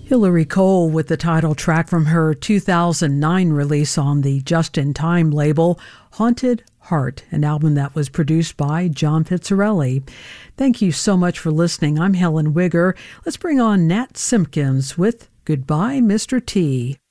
Hillary Cole with the title track from her 2009 release on the Just in Time label, Haunted Heart, an album that was produced by John Pizzarelli. Thank you so much for listening. I'm Helen Wigger. Let's bring on Nat Simpkins with Goodbye, Mr. T.